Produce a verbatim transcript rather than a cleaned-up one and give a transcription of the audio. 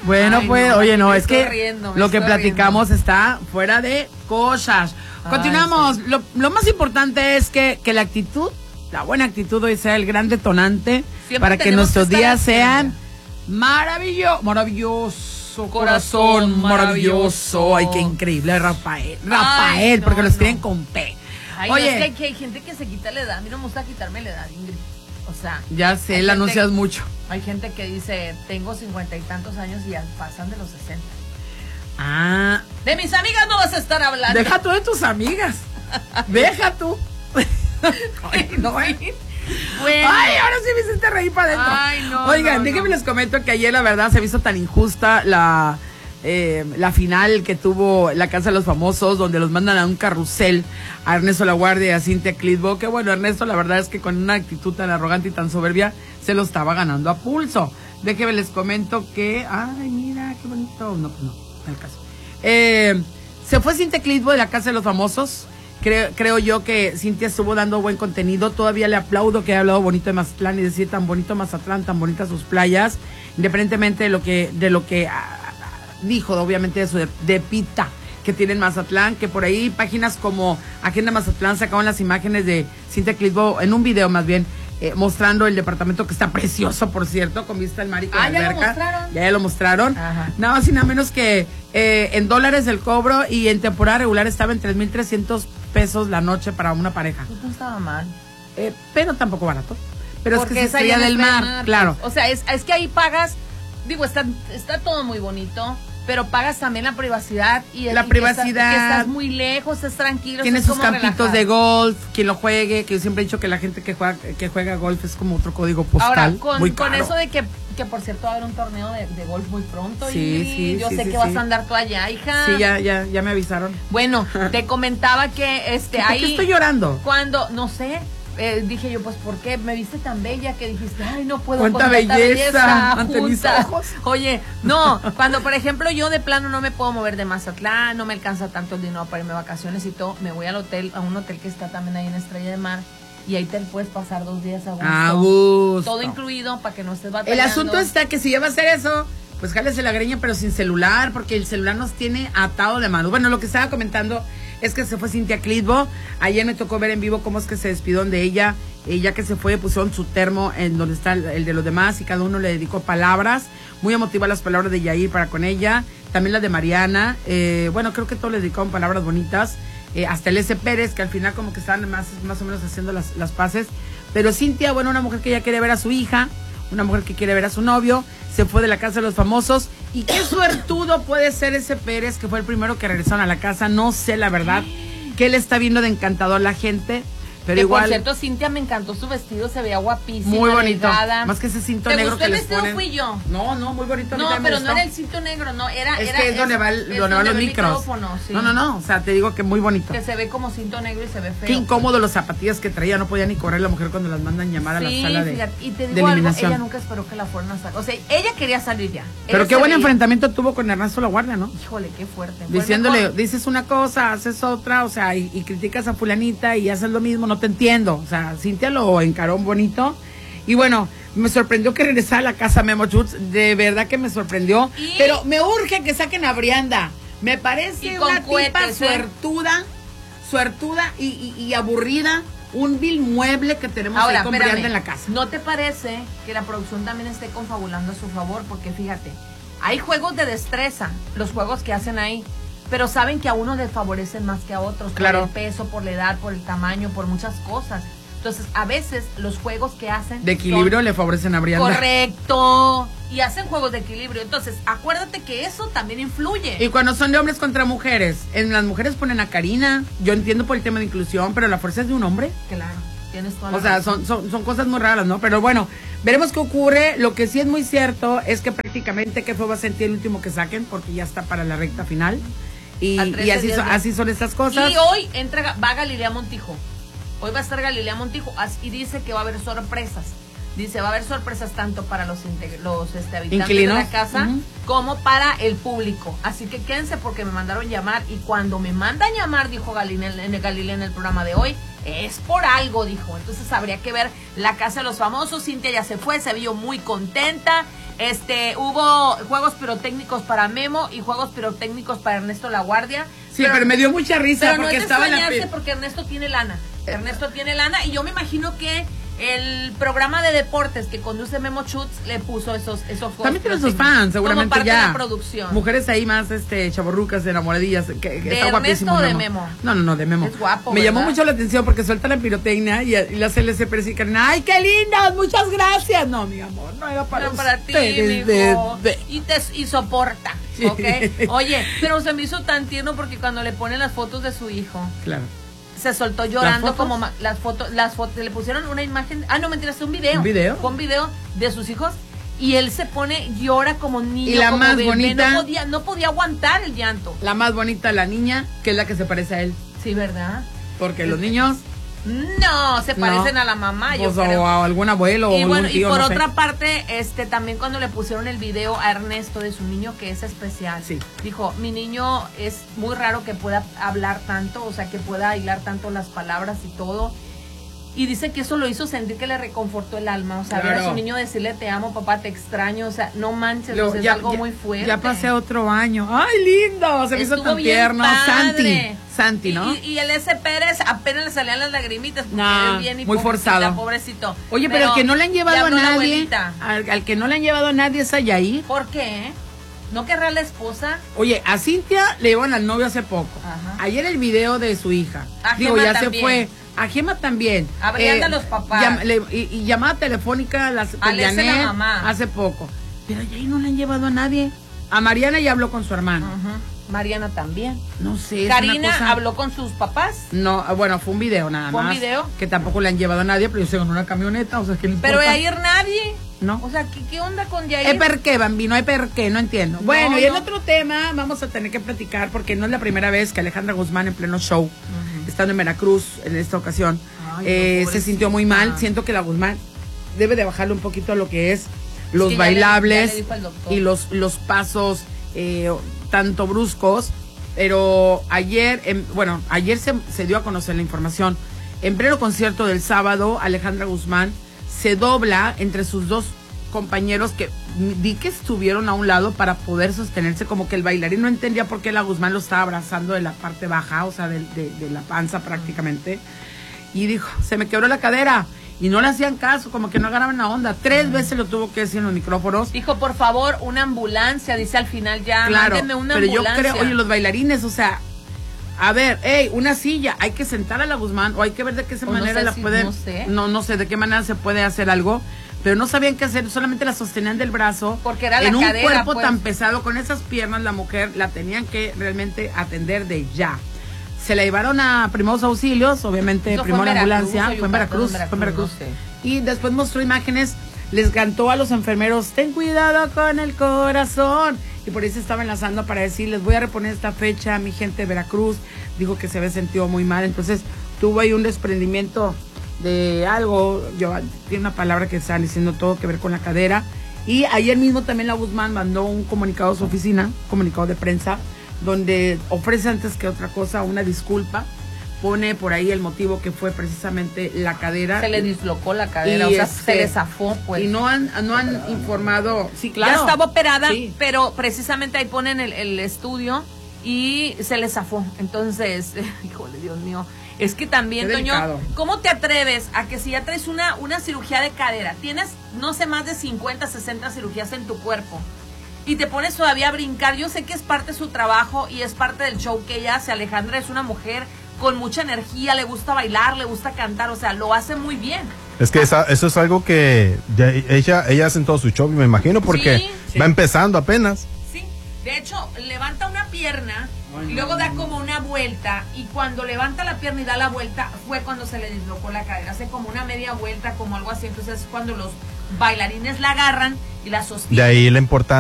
Bueno, Ay, pues, no, oye, no, es que riendo, lo que platicamos riendo. está fuera de cosas. Ay, continuamos. Sí. Lo, lo más importante es que, que la actitud, la buena actitud hoy sea el gran detonante siempre para que nuestros que días sean maravillosos, maravilloso, corazón, corazón maravilloso. Ay, qué increíble, Rafael. Rafael, Ay, no, porque los no. tienen con P. Ay, oye, no, es que hay gente que se quita la edad. A mí no me gusta quitarme la edad, Ingrid. O sea, ya sé, la anuncias mucho. Hay gente que dice, tengo cincuenta y tantos años y ya pasan de los sesenta. Ah. De mis amigas no vas a estar hablando. Deja tú de tus amigas. Deja tú. Ay, no, ay. Bueno. Ay, ahora sí me hiciste reír para adentro. Ay, no. Oigan, no, déjenme no. les comento que ayer la verdad se me hizo tan injusta la... Eh, la final que tuvo la Casa de los Famosos, donde los mandan a un carrusel a Ernesto Laguardia y a Cintia Clitbo, que bueno, Ernesto la verdad es que con una actitud tan arrogante y tan soberbia se lo estaba ganando a pulso. Déjenme les comento que, ay mira, qué bonito, no, no, en el caso. Eh, se fue Cintia Clitbo de la Casa de los Famosos. Creo, creo yo que Cintia estuvo dando buen contenido. Todavía le aplaudo que haya hablado bonito de Mazatlán y decir tan bonito Mazatlán, tan bonitas sus playas, independientemente de lo que, de lo que dijo, obviamente, de su de, de pita que tiene en Mazatlán, que por ahí páginas como Agenda Mazatlán sacaban las imágenes de Cintia Clitbo en un video más bien, eh, mostrando el departamento que está precioso, por cierto, con vista al mar y con ah, la alberca. ¿ya lo mostraron? Ya, ya lo mostraron. Ajá. Nada más y nada menos que eh, en dólares el cobro y en temporada regular estaba en tres mil trescientos pesos la noche para una pareja. Pues no estaba mal. Eh, pero tampoco barato. Pero porque es que es Estrella del Mar, mar, claro. O sea, es, es que ahí pagas, digo, está, está todo muy bonito, pero pagas también la privacidad y la y privacidad que estás, que estás muy lejos, estás tranquilo, tiene estás sus campitos relajado. de golf, quien lo juegue, que yo siempre he dicho que la gente que juega que juega golf es como otro código postal. Ahora, con, muy con caro. eso de que, que por cierto va a haber un torneo de, de golf muy pronto, sí, y sí, yo sí, sé sí, que sí. vas a andar tú allá, hija. Sí, ya, ya, ya me avisaron. Bueno, te comentaba que este ¿Por ahí. qué estoy llorando? Cuando, no sé. Eh, dije yo, pues, ¿por qué? Me viste tan bella que dijiste, ay, no puedo cuánta con belleza, belleza ante mis ojos. Oye, no, cuando, por ejemplo, yo de plano no me puedo mover de Mazatlán, no me alcanza tanto el dinero para irme de vacaciones y todo, me voy al hotel, a un hotel que está también ahí en Estrella de Mar, y ahí te puedes pasar dos días a gusto. A gusto. Todo incluido, para que no estés batallando. El asunto está que si ya va a hacer eso, pues jálese la greña, pero sin celular, porque el celular nos tiene atado de manos. Bueno, lo que estaba comentando es que se fue Cintia Clitbo. Ayer me tocó ver en vivo cómo es que se despidieron de ella. Ella que se fue, pusieron su termo en donde está el, el de los demás y cada uno le dedicó palabras. Muy emotivas las palabras de Yair para con ella. También las de Mariana. Eh, bueno, creo que todos le dedicaron palabras bonitas. Eh, hasta el S. Pérez, que al final como que estaban más, más o menos haciendo las, las paces. Pero Cintia, bueno, una mujer que ya quiere ver a su hija, una mujer que quiere ver a su novio, se fue de la Casa de los Famosos. Y qué suertudo puede ser ese Pérez, que fue el primero que regresaron a la casa. No sé la verdad qué le está viendo de encantador a la gente. Pero que igual, por cierto, Cintia me encantó su vestido, se veía guapísima. muy bonito. Delgada. Más que ese cinto ¿Te negro gustó que el les vestido? ponen. Fui yo. No, no, muy bonito. No, a mí pero me no gustó. era el cinto negro, no, era. Es era, que es donde va el, donde van los micros. Sí. No, no, no, o sea, te digo que muy bonito. Que se ve como cinto negro y se ve feo. Qué incómodo los zapatillas que traía, no podía ni correr la mujer cuando las mandan llamar a la sí, sala de, fíjate, y te de digo algo, eliminación. ella nunca esperó que la fueran a sacar. O sea, ella quería salir ya. Pero ella qué buen veía. enfrentamiento tuvo con Ernesto Laguardia, ¿no? Híjole, qué fuerte. Fue Diciéndole, mejor. dices una cosa, haces otra, o sea, y, y criticas a fulanita y haces lo mismo, no te entiendo. O sea, Cintia lo encaró bonito. Y bueno, me sorprendió que regresara a la casa Memo Schutz, de verdad que me sorprendió. ¿Y? Pero me urge que saquen a Brianda. Me parece una cohetes, tipa ¿eh? suertuda, suertuda y, y, y aburrida. Un vil mueble que tenemos ahora, ahí con espérame, Brianda en la casa. ¿No te parece que la producción también esté confabulando a su favor? Porque fíjate, hay juegos de destreza, los juegos que hacen ahí, pero saben que a uno les favorecen más que a otros. Claro. Por el peso, por la edad, por el tamaño, por muchas cosas. Entonces, a veces los juegos que hacen de equilibrio son, le favorecen a Brianda. Correcto. Y hacen juegos de equilibrio. Entonces, acuérdate que eso también influye. Y cuando son de hombres contra mujeres, en las mujeres ponen a Karina. Yo entiendo por el tema de inclusión, pero la fuerza es de un hombre. Claro, tienes toda la O sea, son, son, son cosas muy raras, ¿no? Pero bueno, veremos qué ocurre. Lo que sí es muy cierto es que prácticamente que fue va a sentir el último que saquen, porque ya está para la recta final. Y, y así, son, así son estas cosas. Y hoy entra, va Galilea Montijo. Hoy va a estar Galilea Montijo y dice que va a haber sorpresas. Dice, va a haber sorpresas tanto para los, los este, habitantes ¿Inquilinos? de la casa uh-huh. como para el público. Así que quédense porque me mandaron llamar y cuando me mandan llamar, dijo Galilea en, en, Galilea en el programa de hoy, es por algo, dijo. Entonces habría que ver la Casa de los Famosos. Cintia ya se fue, se vio muy contenta. Este, hubo juegos pirotécnicos para Memo y juegos pirotécnicos para Ernesto La Guardia. Sí, pero, pero me dio mucha risa pero porque no es estaba en la... porque Ernesto tiene lana. Ernesto tiene lana y yo me imagino que el programa de deportes que conduce Memo Schutz le puso esos esos juegos. También tiene sus fans, seguramente como parte ya. de la producción. Mujeres ahí más este chavorrucas, enamoradillas, que, que ¿De está Ernesto guapísimo. o de Memo. Memo? No, no, no, de Memo. Es guapo, Me ¿verdad? llamó mucho la atención porque suelta la pirotecnia y, y la C L C Pérez y Karen, ¡ay, qué lindas! Muchas gracias. No, mi amor, no era para, no, para ti, ustedes, mijo. de, de. Y te y soporta, ¿ok? Oye, pero se me hizo tan tierno porque cuando le ponen las fotos de su hijo. Claro. Se soltó llorando como ma- las fotos, las fotos, le pusieron una imagen, ah no mentiras, un video, un video, un video de sus hijos y él se pone, llora como niño, y la como más bebé, bonita, no podía, no podía aguantar el llanto. La más bonita, la niña, que es la que se parece a él. Sí, ¿verdad? Porque los niños no se parecen no. a la mamá, pues, yo creo. O a algún abuelo y o bueno, algún tío, y por no otra sé. parte, este también cuando le pusieron el video a Ernesto de su niño que es especial, sí. dijo, mi niño es muy raro que pueda hablar tanto, o sea, que pueda hilar tanto las palabras y todo. Y dice que eso lo hizo sentir que le reconfortó el alma, o sea, claro. ver a su niño decirle te amo, papá, te extraño, o sea, no manches, Lo, o sea, ya, es algo ya, muy fuerte. Ya pasé otro año. ¡Ay, lindo! Se me hizo tan tierno. Santi, Santi, ¿no? Y, y, y el S. Pérez apenas le salían las lagrimitas porque no, es bien muy forzado. Pobrecito. Oye, pero, pero el que no le han llevado a nadie, al, al que no le han llevado a nadie es a Yair. ¿Por qué? ¿No querrá la esposa? Oye, a Cintia le llevan al novio hace poco. Ajá. Ayer el video de su hija. A Digo, Gema ya también. se fue. A Gema también. A Brianda eh, los papás. Llam, le, y, y llamada telefónica las, a Janet, la mamá. Hace poco. Pero allá no le han llevado a nadie. A Mariana ya habló con su hermano. Uh-huh. Mariana también. No sé. Karina cosa... habló con sus papás. No, bueno, fue un video nada ¿Fue más. un video? Que tampoco le han llevado a nadie, pero yo sé, en una camioneta, o sea, ¿qué le importa? Pero ayer nadie. No. O sea, ¿qué, qué onda con Yair? ¿Es por qué, Bambino? ¿Es por qué? No entiendo. No, bueno, no. Y el otro tema vamos a tener que platicar porque no es la primera vez que Alejandra Guzmán en pleno show, uh-huh. estando en Veracruz en esta ocasión, Ay, eh, no, se sintió muy mal. Siento que la Guzmán debe de bajarle un poquito a lo que es los es que bailables ya le, ya le y los, los pasos eh, tanto bruscos. Pero ayer, en, bueno, ayer se, se dio a conocer la información. En pleno concierto del sábado, Alejandra Guzmán se dobla entre sus dos compañeros que vi que estuvieron a un lado para poder sostenerse, como que el bailarín no entendía por qué la Guzmán lo estaba abrazando de la parte baja, o sea, de, de, de la panza prácticamente, y dijo, se me quebró la cadera, y no le hacían caso, como que no agarraban la onda. Tres veces lo tuvo que decir en los micrófonos. Dijo, por favor, una ambulancia, dice al final ya, claro, mándenme una pero ambulancia. Yo creo, oye, los bailarines, o sea, a ver, hey, una silla, hay que sentar a la Guzmán, o hay que ver de qué o manera no sé la si, pueden, no sé. no, no sé de qué manera se puede hacer algo, pero no sabían qué hacer, solamente la sostenían del brazo, porque era la en un cadera, cuerpo pues. tan pesado, con esas piernas, la mujer la tenían que realmente atender de ya. Se la llevaron a primeros auxilios, obviamente, Eso primera ambulancia, fue en Veracruz, fue en Veracruz, no sé. Y después mostró imágenes, les cantó a los enfermeros, ten cuidado con el corazón, y por ahí se estaba enlazando para decir, les voy a reponer esta fecha a mi gente de Veracruz. Dijo que se había sentido muy mal, entonces tuvo ahí un desprendimiento de algo, yo, tiene una palabra que están diciendo todo que ver con la cadera, y ayer mismo también la Guzmán mandó un comunicado a su oficina, comunicado de prensa, donde ofrece antes que otra cosa una disculpa, pone por ahí el motivo que fue precisamente la cadera. Se le dislocó la cadera, y o sea, este, se le zafó, pues. Y no han, no han informado, sí, claro. Ya estaba operada, sí. Pero precisamente ahí ponen el, el estudio y se le zafó. Entonces, híjole, Dios mío. Es que también, Toño, ¿cómo te atreves a que si ya traes una, una cirugía de cadera, tienes, no sé, más de cincuenta, sesenta cirugías en tu cuerpo, y te pones todavía a brincar? Yo sé que es parte de su trabajo y es parte del show que ella hace. Alejandra es una mujer con mucha energía, le gusta bailar, le gusta cantar, o sea, lo hace muy bien. Es que esa, eso es algo que ya, ella, ella hace en todo su show, me imagino, porque sí, sí. va empezando apenas. Sí, de hecho, levanta una pierna y luego da como una vuelta, y cuando levanta la pierna y da la vuelta, fue cuando se le dislocó la cadera, hace como una media vuelta, como algo así, entonces es cuando los bailarines la agarran y la sostienen. De ahí la importancia